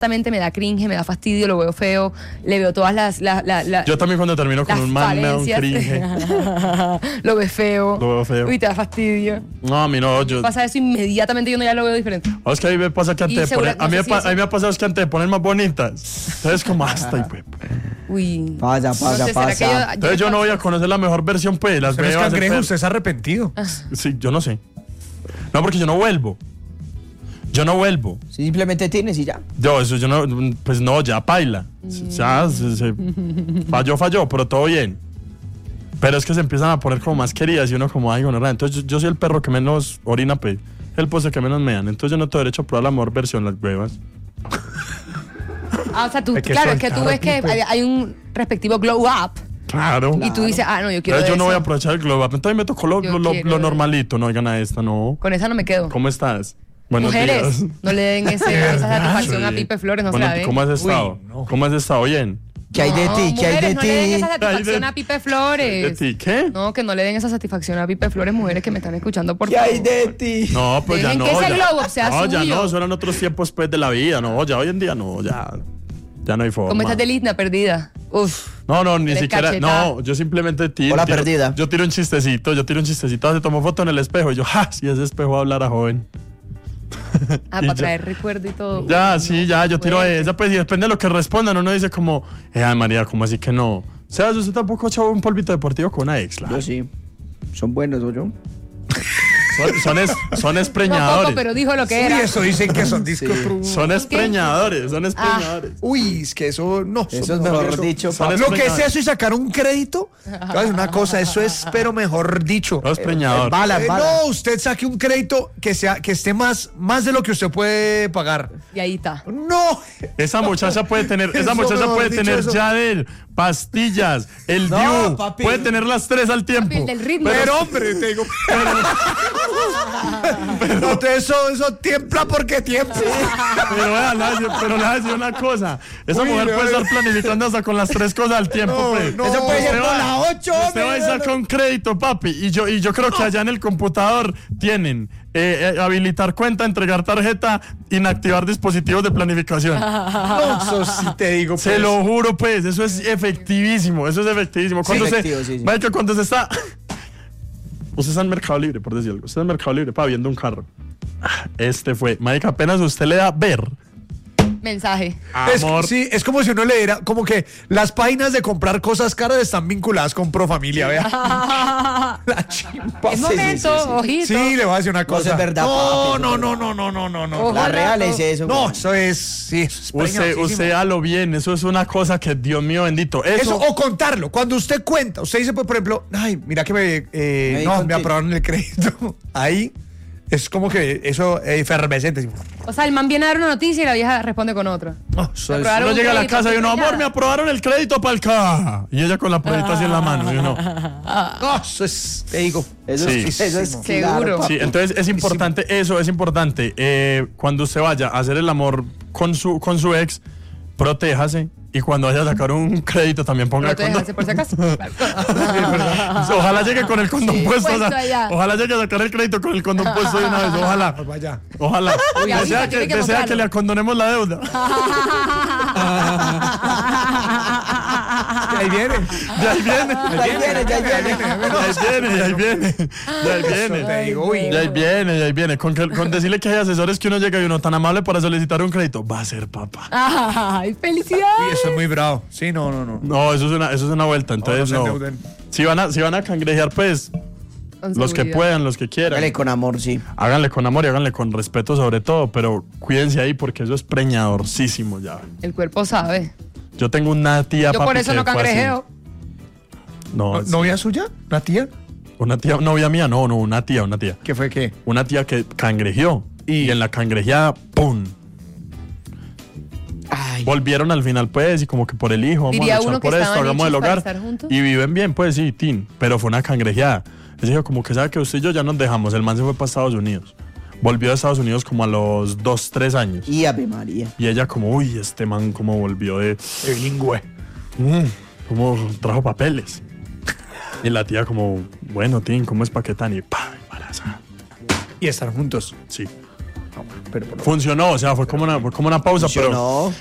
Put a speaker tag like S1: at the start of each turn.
S1: me da cringe, me da fastidio, lo veo feo, le veo todas las
S2: yo también cuando termino con un man me da un cringe.
S1: Lo veo feo.
S2: Lo veo feo.
S1: Uy, te da fastidio.
S2: No, a mí no.
S1: Pasa eso inmediatamente, yo no ya lo veo diferente.
S2: Es que a mí me pasa que antes de poner, a mí me ha pasado es que antes de poner más bonitas. Entonces como hasta y pues.
S1: Uy.
S3: Pasa.
S2: Entonces yo no voy a conocer la mejor versión, pues. Las
S4: Pero es
S2: veo
S4: Cangrejo, usted es arrepentido.
S2: Sí, yo no sé. No, porque yo no vuelvo.
S3: Simplemente tienes y ya.
S2: Yo no, pues no, ya paila. Ya falló, pero todo bien. Pero es que se empiezan a poner como más queridas y uno como, ay, bueno, entonces yo soy el perro que menos orina, pues. El poste que menos mean. Entonces yo no tengo derecho a probar la mejor versión, las huevas.
S1: O sea, tú, claro, es que tú ves que hay un respectivo glow up.
S2: Claro.
S1: Y tú dices, no, yo quiero
S2: yo no
S1: eso.
S2: voy a aprovechar el glow up. Entonces me tocó lo normalito. No, oigan a esta, no.
S1: Con esa no me quedo.
S2: ¿Cómo estás? Buenos
S1: Mujeres,
S2: días.
S1: no le den esa satisfacción a Pipe Flores, no se la den.
S2: ¿Cómo has estado? ¿Cómo has estado? Bien.
S3: ¿Qué hay de ti? ¿Qué hay de
S1: No le den
S3: ti?
S1: esa satisfacción a Pipe Flores.
S2: ¿De ti qué?
S1: No, que no le den esa satisfacción a Pipe Flores, mujeres que me están escuchando, por
S3: ¿Qué
S1: favor.
S3: hay de ti?
S2: No, pues
S1: Dejen
S2: ya no.
S1: que ese
S2: ya,
S1: glow up sea
S2: no, ya
S1: suyo.
S2: no, eso eran otros tiempos pues de la vida. No, ya hoy en día no, ya no hay forma.
S1: ¿Cómo estás de linda, perdida? Uf.
S2: No, ni
S1: Eres
S2: siquiera.
S1: cachetada.
S2: No, yo simplemente tiro.
S3: Hola, perdida.
S2: Yo tiro un chistecito. Se tomó foto en el espejo y yo, si ese espejo va a hablar a joven.
S1: Para traer recuerdo y todo.
S2: Ya, sí, ya, yo tiro esa, pues, y depende de lo que respondan. Uno dice como, María, ¿cómo así que no? O sea, usted tampoco ha echado un polvito deportivo con una ex,
S3: Yo sí. Son buenos, ¿o yo?
S2: Son espreñadores.
S1: No poco, pero dijo lo que era.
S4: Uy, eso dicen que son discos.
S2: Son espreñadores.
S4: Uy, es que eso no.
S3: Eso es mejor dicho.
S4: Lo que es eso y sacar un crédito, es una cosa, eso es, pero mejor dicho.
S2: Espreñador.
S4: No, usted saque un crédito que esté más de lo que usted puede pagar.
S1: Y ahí está.
S4: No.
S2: Esa muchacha puede tener Yadel, pastillas, el Diu, puede tener las 3 al tiempo.
S1: Papi, el del ritmo.
S4: Pero hombre, te digo. Pero eso tiembla porque tiembla.
S2: Pero le voy a decir una cosa. Esa mujer puede estar planificando hasta con las 3 cosas al tiempo.
S3: Eso puede ser con las 8.
S2: Usted va a sacar un crédito, papi. Y yo creo que allá en el computador tienen habilitar cuenta, entregar tarjeta, inactivar dispositivos de planificación.
S4: No, eso sí te digo.
S2: Se lo juro, pues. Eso es efectivísimo. Cuando cuando se está... Usted está en Mercado Libre, por decir algo. Usted está en Mercado Libre, viendo un carro. Marica, apenas usted le da ver.
S1: Mensaje.
S2: Amor.
S4: Es como si uno le diera, como que las páginas de comprar cosas caras están vinculadas con Profamilia, vea. La chimpa.
S1: Es momento, ojito.
S4: Sí, le voy a decir una cosa.
S3: No es verdad,
S4: No.
S3: La real es eso.
S4: No, eso es, sí, eso es
S2: Usted a lo bien, eso es una cosa que, Dios mío bendito.
S4: Eso, o contarlo. Cuando usted cuenta, usted dice, pues, por ejemplo, mira que me aprobaron el crédito. Ahí es como que eso es efervescente.
S1: O sea, el man viene a dar una noticia y la vieja responde con otra.
S2: Uno llega a la casa y uno, amor, me aprobaron el crédito para el carro. Y ella con la pruebita así en la mano. Y uno,
S4: eso es, te digo.
S3: Eso es
S1: seguro.
S3: Claro,
S2: sí, entonces es importante eso, es importante. Cuando usted vaya a hacer el amor con su ex, protéjase. Y cuando vaya a sacar un crédito también ponga el condón.
S1: Por si acaso.
S2: Ojalá llegue con el condón puesto. Ojalá llegue a sacar el crédito con el condón puesto de una vez. Ojalá. Desea que le acondonemos la deuda.
S4: Ahí viene.
S2: Ahí viene. Con decirle que hay asesores que uno llega y uno tan amable para solicitar un crédito, va a ser papá.
S1: ¡Ay, felicidad!
S4: Eso es muy bravo. Sí, no.
S2: No, eso es una vuelta. Entonces, no. Si van a cangrejear, pues, los que puedan, los que quieran.
S3: Háganle con amor, sí.
S2: Háganle con amor y háganle con respeto sobre todo, pero cuídense ahí porque eso es preñadorcísimo ya.
S1: El cuerpo sabe.
S2: Yo tengo una tía,
S1: Yo
S2: papi,
S1: por eso no cangrejeo.
S2: No,
S4: ¿Novia suya? ¿Una tía?
S2: Una tía, novia mía, no, una tía.
S4: ¿Qué fue qué?
S2: Una tía que cangrejeó y en la cangrejeada, ¡pum!
S3: Ay.
S2: Volvieron al final, pues, y como que por el hijo, vamos a luchar por esto, hagamos el hogar. Y viven bien, pues sí, tin, pero fue una cangrejeada. Ella dijo, como que sabe que usted y yo ya nos dejamos. El man se fue para Estados Unidos. Volvió a Estados Unidos como a los 2-3 años.
S3: Y Ave María.
S2: Y ella como, uy, este man como volvió de
S4: bilingüe.
S2: Como trajo papeles. Y la tía como, bueno, tin, ¿cómo es Paquetán? Y pa, embarazada.
S4: Y están juntos.
S2: Sí.
S4: pero por lo
S2: Funcionó, o sea, fue como una pausa,
S3: Funcionó.